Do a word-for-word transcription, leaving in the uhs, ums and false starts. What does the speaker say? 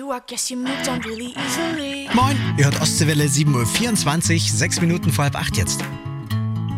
I guess you moved on really easily. Moin, ihr hört Ostseewelle sieben Uhr vierundzwanzig, sechs Minuten vor halb acht jetzt.